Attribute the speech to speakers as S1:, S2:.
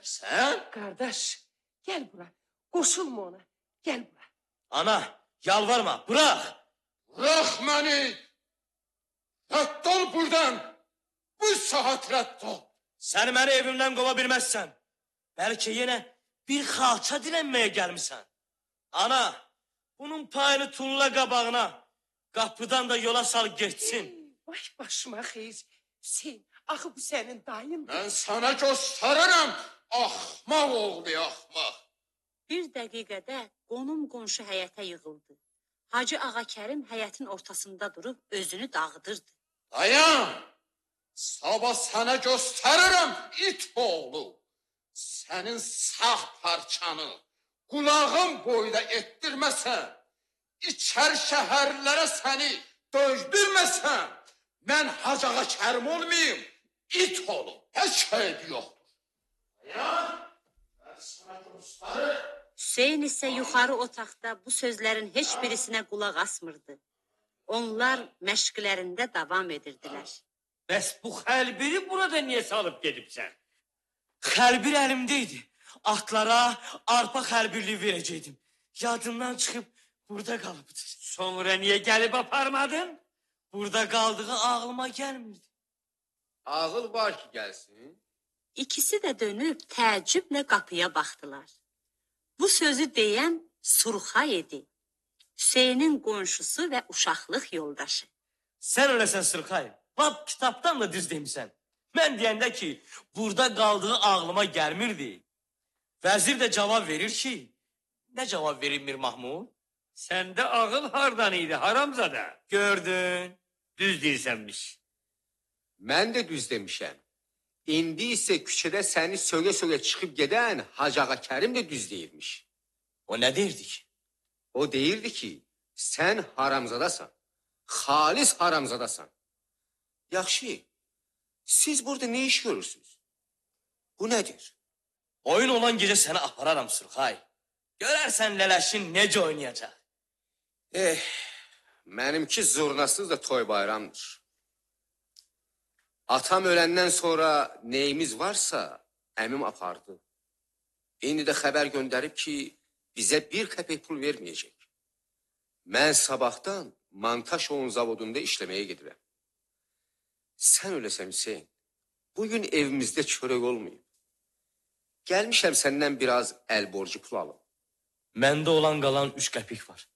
S1: istəyirsən?
S2: Qardaş, gəl bura. Qoşulma ona. Gəl bura.
S1: Ana, yalvarma, bırax.
S3: Bırax məni. Rədd ol buradan. Bu saat rədd ol.
S1: Sən məni evimdən qova bilməzsən. Bəlkə yenə bir xalça dilənməyə gəlmişsən. Ana, bunun payını tulla qabağına. Qapıdan da yola sal geçsin.
S2: Vay başıma xeyir. Hüseyin, axı bu sənin dayın.
S3: Mən sana göstərirəm. Axmaq oğlu, axmaq.
S4: Bir dəqiqədə qonum-qonşu həyətə yığıldı. Hacı Ağa Kərim həyətin ortasında durub özünü dağıdırdı.
S3: Dayan! Sabah sənə göstərirəm, it oğlu. Sənin sağ parçanı qulağın boyda etdirməsən, içəri şəhərlərə səni döydürməsən, mən Hacı Ağa Kərim olmayayım, it oğlu. Heç şey yoxdur. Dayan! Mən sənə göstərirəm.
S4: Hüseyin isə yuxarı otaqda bu sözlərin heç birisinə qulaq asmırdı. Onlar məşqlərində davam edirdilər.
S5: Bəs bu xəlbiri burada niyə salıb gedibsən?
S1: Xəlbir əlimdeydi. Atlara arpa xəlbirliyi verəcəkdim. Yadımdan çıxıb burada qalıbdır.
S5: Sonra niyə gəlib aparmadın?
S1: Burada qaldığı ağlıma gəlmirdi.
S6: Ağıl var ki, gəlsin.
S4: İkisi də dönüb təəccüblə qapıya baxdılar. Bu sözü deyən Surxay idi. Hüseynin qonşusu və uşaqlıq yoldaşı.
S1: Sən öləsən Sırxay. Lap kitabdan da düz demişsən. Mən deyəndə ki, burada qaldığı ağlıma gəlmirdi. Vəzir də cavab verir ki, nə cavab verir Mir Mahmud?
S5: Səndə ağıl hardan idi, haramzada?
S1: Gördün.
S5: Düz deyirsənmiş.
S6: Mən də düz demişəm. İndi isə küçədə səni sölə-sölə çıxıb gedən Hacı Ağa Kərim də düz deyirmiş.
S1: O nə deyirdi ki?
S6: O deyirdi ki, sən haramzadasan. Xalis haramzadasan. Yaxşı, siz burada nə iş görürsünüz? Bu nədir?
S1: Oyun olan gecə səni apararam Sırxay. Görərsən lələşin necə oynayacaq.
S6: Mənimki zurnasız da toy bayramdır. Atam öləndən sonra neyimiz varsa əmim apardı. İndi də xəbər göndərib ki, bizə bir qəpik pul verməyəcək. Mən sabahdan montaj oyun zavodunda işləməyə gedirəm. Sən öləsən Hüseyin, bugün evimizdə çörək olmayıb. Gəlmişəm səndən biraz əl borcu pul alım.
S1: Məndə olan qalan 3 qəpik var.